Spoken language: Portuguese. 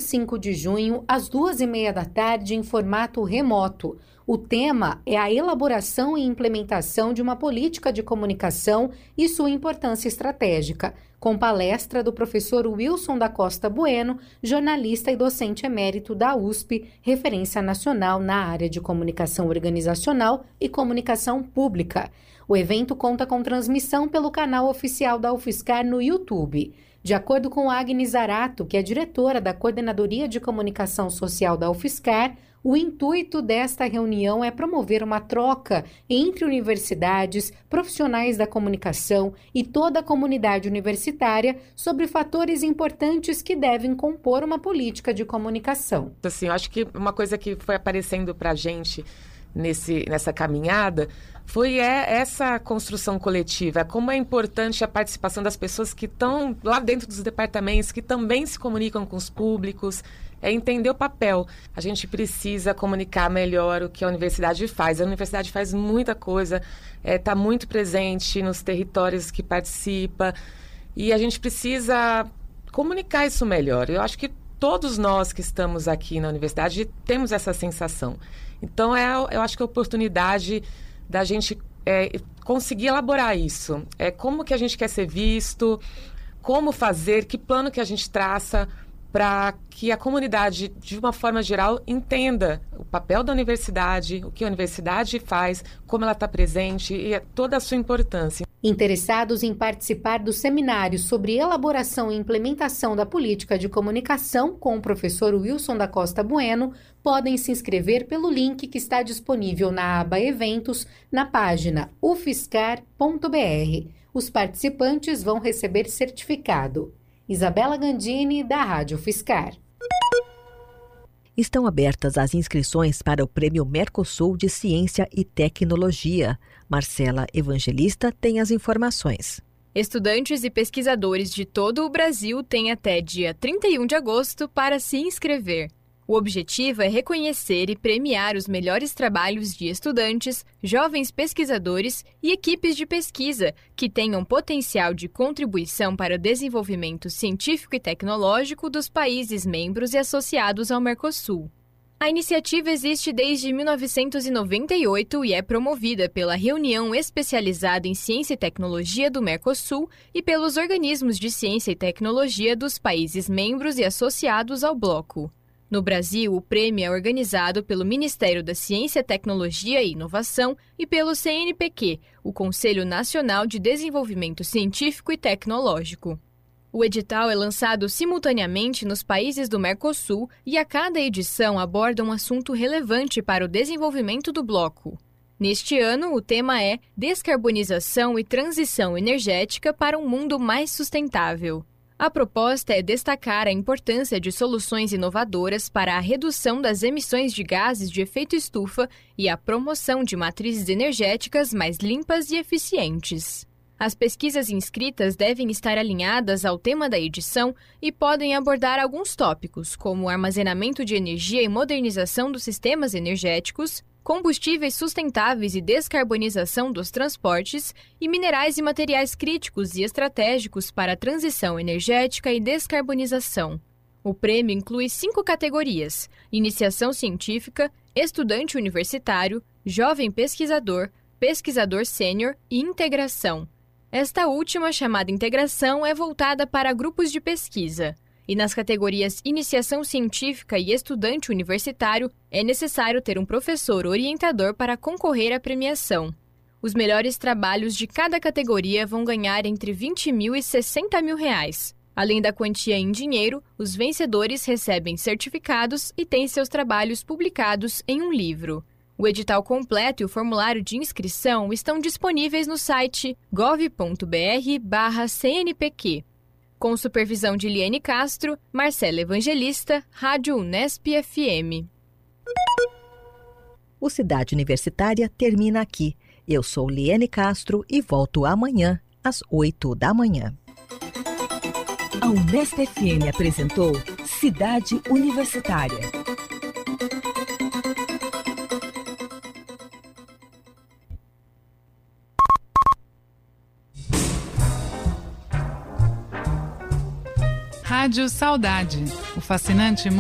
5 de junho, às 2h30 da tarde, em formato remoto. O tema é a elaboração e implementação de uma política de comunicação e sua importância estratégica, com palestra do professor Wilson da Costa Bueno, jornalista e docente emérito da USP, referência nacional na área de comunicação organizacional e comunicação pública. O evento conta com transmissão pelo canal oficial da UFSCar no YouTube. De acordo com Agnes Zarato, que é diretora da Coordenadoria de Comunicação Social da UFSCar, o intuito desta reunião é promover uma troca entre universidades, profissionais da comunicação e toda a comunidade universitária sobre fatores importantes que devem compor uma política de comunicação. Assim, eu acho que uma coisa que foi aparecendo para a gente nessa caminhada foi essa construção coletiva, como é importante a participação das pessoas que estão lá dentro dos departamentos, que também se comunicam com os públicos, entender o papel. A gente precisa comunicar melhor o que a universidade faz. A universidade faz muita coisa, está muito presente nos territórios que participa, e a gente precisa comunicar isso melhor. Eu acho que todos nós que estamos aqui na universidade temos essa sensação. Então, eu acho que é a oportunidade da gente conseguir elaborar isso. Como que a gente quer ser visto, como fazer, que plano que a gente traça para que a comunidade, de uma forma geral, entenda o papel da universidade, o que a universidade faz, como ela está presente e toda a sua importância. Interessados em participar do seminário sobre elaboração e implementação da política de comunicação com o professor Wilson da Costa Bueno podem se inscrever pelo link que está disponível na aba Eventos, na página ufscar.br. Os participantes vão receber certificado. Isabela Gandini, da Rádio UFSCar. Estão abertas as inscrições para o Prêmio Mercosul de Ciência e Tecnologia. Marcela Evangelista tem as informações. Estudantes e pesquisadores de todo o Brasil têm até dia 31 de agosto para se inscrever. O objetivo é reconhecer e premiar os melhores trabalhos de estudantes, jovens pesquisadores e equipes de pesquisa que tenham potencial de contribuição para o desenvolvimento científico e tecnológico dos países membros e associados ao Mercosul. A iniciativa existe desde 1998 e é promovida pela Reunião Especializada em Ciência e Tecnologia do Mercosul e pelos organismos de ciência e tecnologia dos países membros e associados ao bloco. No Brasil, o prêmio é organizado pelo Ministério da Ciência, Tecnologia e Inovação e pelo CNPq, o Conselho Nacional de Desenvolvimento Científico e Tecnológico. O edital é lançado simultaneamente nos países do Mercosul e a cada edição aborda um assunto relevante para o desenvolvimento do bloco. Neste ano, o tema é Descarbonização e Transição Energética para um Mundo Mais Sustentável. A proposta é destacar a importância de soluções inovadoras para a redução das emissões de gases de efeito estufa e a promoção de matrizes energéticas mais limpas e eficientes. As pesquisas inscritas devem estar alinhadas ao tema da edição e podem abordar alguns tópicos, como armazenamento de energia e modernização dos sistemas energéticos, combustíveis sustentáveis e descarbonização dos transportes e minerais e materiais críticos e estratégicos para a transição energética e descarbonização. O prêmio inclui 5 categorias: iniciação científica, estudante universitário, jovem pesquisador, pesquisador sênior e integração. Esta última, chamada integração, é voltada para grupos de pesquisa. E nas categorias Iniciação Científica e Estudante Universitário, é necessário ter um professor orientador para concorrer à premiação. Os melhores trabalhos de cada categoria vão ganhar entre R$20 mil e R$60 mil. Além da quantia em dinheiro, os vencedores recebem certificados e têm seus trabalhos publicados em um livro. O edital completo e o formulário de inscrição estão disponíveis no site gov.br/CNPq. Com supervisão de Liane Castro, Marcela Evangelista, Rádio Unesp FM. O Cidade Universitária termina aqui. Eu sou Liane Castro e volto amanhã, às 8 da manhã. A Unesp FM apresentou Cidade Universitária. Rádio Saudade, o fascinante